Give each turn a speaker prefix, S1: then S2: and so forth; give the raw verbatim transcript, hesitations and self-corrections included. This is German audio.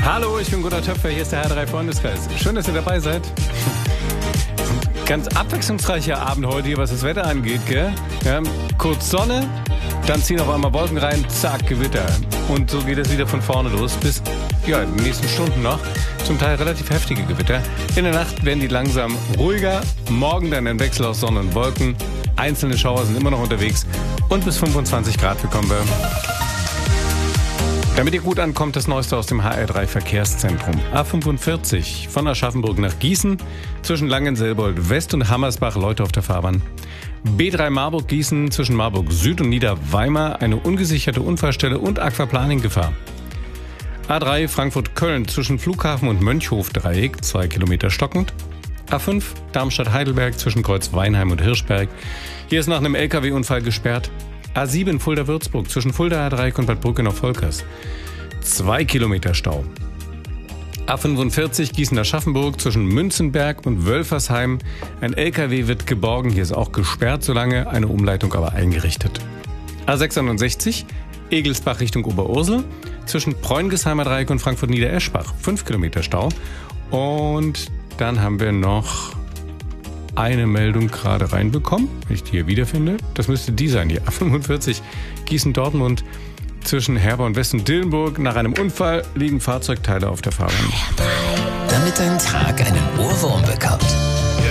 S1: Hallo, ich bin Gunnar Töpfer, hier ist der H drei Freundeskreis. Schön, dass ihr dabei seid. Ganz abwechslungsreicher Abend heute hier, was das Wetter angeht, gell? Ja, kurz Sonne, dann ziehen auf einmal Wolken rein, zack, Gewitter. Und so geht es wieder von vorne los bis, ja, in den nächsten Stunden noch. Zum Teil relativ heftige Gewitter. In der Nacht werden die langsam ruhiger. Morgen dann ein Wechsel aus Sonne und Wolken. Einzelne Schauer sind immer noch unterwegs. Und bis fünfundzwanzig Grad bekommen wir. Damit ihr gut ankommt, das Neueste aus dem H R drei Verkehrszentrum. A fünfundvierzig von Aschaffenburg nach Gießen, zwischen Langenselbold West und Hammersbach, Leute auf der Fahrbahn. B drei Marburg-Gießen, zwischen Marburg Süd und Niederweimar, eine ungesicherte Unfallstelle und Aquaplaning-Gefahr. A drei Frankfurt-Köln, zwischen Flughafen und Mönchhof-Dreieck, zwei Kilometer stockend. A fünf Darmstadt-Heidelberg, zwischen Kreuz-Weinheim und Hirschberg. Hier ist nach einem L K W-Unfall gesperrt. A sieben Fulda-Würzburg, zwischen Fulda-Dreieck und Bad Brücke-Volkers. Zwei Kilometer Stau. A fünfundvierzig Gießen-Aschaffenburg, zwischen Münzenberg und Wölfersheim. Ein L K W wird geborgen, hier ist auch gesperrt, solange eine Umleitung aber eingerichtet. A sechsundsechzig Egelsbach Richtung Oberursel, zwischen Preungesheimer Dreieck und Frankfurt-Niedereschbach. Fünf Kilometer Stau. Und dann haben wir noch eine Meldung gerade reinbekommen, wenn ich die hier wiederfinde. Das müsste die sein, die A fünfundvierzig Gießen-Dortmund, zwischen Herborn West und Dillenburg. Nach einem Unfall liegen Fahrzeugteile auf der Fahrbahn.
S2: Damit dein Tag einen Ohrwurm bekommt.